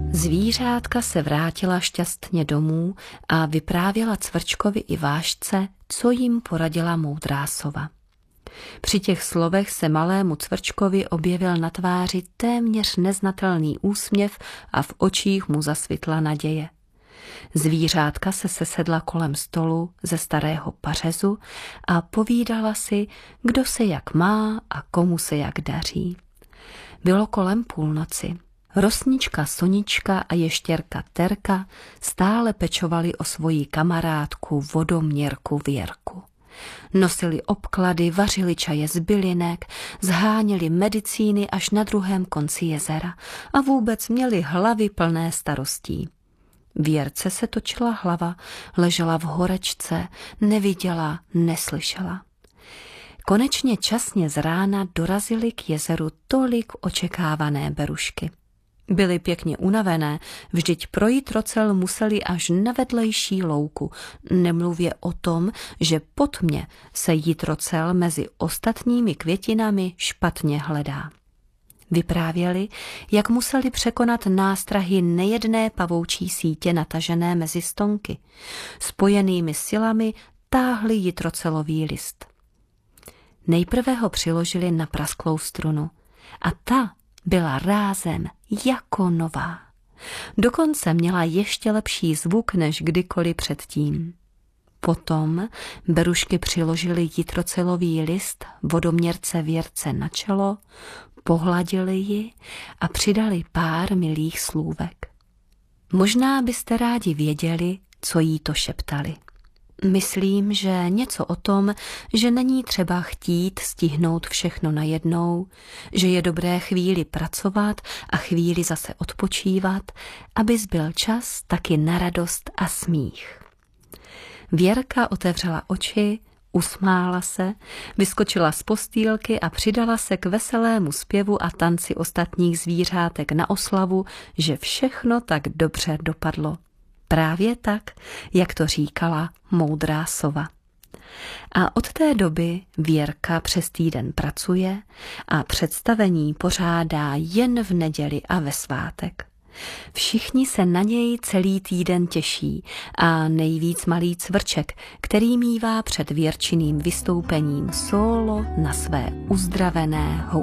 Zvířátka se vrátila šťastně domů a vyprávěla Cvrčkovi i Vážce, co jim poradila moudrá sova. Při těch slovech se malému Cvrčkovi objevil na tváři téměř neznatelný úsměv a v očích mu zasvitla naděje. Zvířátka se sesedla kolem stolu ze starého pařezu a povídala si, kdo se jak má a komu se jak daří. Bylo kolem půlnoci. Rosnička Sonička a ještěrka Terka stále pečovali o svoji kamarádku vodoměrku Věrku. Nosili obklady, vařili čaje z bylinek, zháněli medicíny až na druhém konci jezera a vůbec měli hlavy plné starostí. Věrce se točila hlava, ležela v horečce, neviděla, neslyšela. Konečně časně z rána dorazily k jezeru tolik očekávané berušky. Byly pěkně unavené, vždyť projít Rocel museli až na vedlejší louku, nemluvě o tom, že po tmě se Jitrocel mezi ostatními květinami špatně hledá. Vyprávěli, jak museli překonat nástrahy nejedné pavoučí sítě natažené mezi stonky. Spojenými silami táhli Jitrocelový list. Nejprve ho přiložili na prasklou strunu a ta byla rázem jako nová. Dokonce měla ještě lepší zvuk než kdykoliv předtím. Potom berušky přiložili Jitrocelový list vodoměrce Věrce na čelo, pohladili ji a přidali pár milých slůvek. Možná byste rádi věděli, co jí to šeptali. Myslím, že něco o tom, že není třeba chtít stihnout všechno najednou, že je dobré chvíli pracovat a chvíli zase odpočívat, aby zbyl čas taky na radost a smích. Věrka otevřela oči, usmála se, vyskočila z postýlky a přidala se k veselému zpěvu a tanci ostatních zvířátek na oslavu, že všechno tak dobře dopadlo. Právě tak, jak to říkala moudrá sova. A od té doby Věrka přes týden pracuje a představení pořádá jen v neděli a ve svátek. Všichni se na něj celý týden těší a nejvíc malý Cvrček, který mívá před Věrčiným vystoupením sólo na své uzdravené housle.